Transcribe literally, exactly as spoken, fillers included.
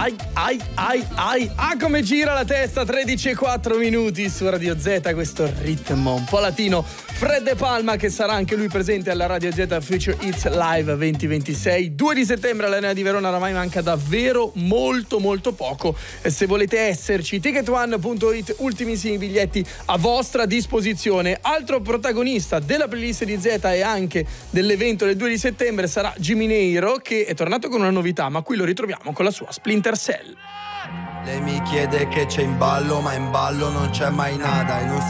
ai, ai, ai, ai. Ah, come gira la testa, tredici e quattro minuti su Radio Z, questo ritmo un po' latino. Fred De Palma, che sarà anche lui presente alla Radio Z Future Hits Live venti ventisei, due di settembre all'Arena di Verona. Oramai manca davvero molto molto poco. E se volete esserci, ticket one punto it, ultimissimi biglietti a vostra disposizione. Altro protagonista della playlist di Z e anche dell'evento del due di settembre sarà Jimmy Neiro, che è tornato con una novità, ma qui lo ritroviamo con la sua Splinter Cell. Lei mi chiede che c'è in ballo, ma in ballo non c'è mai nada e non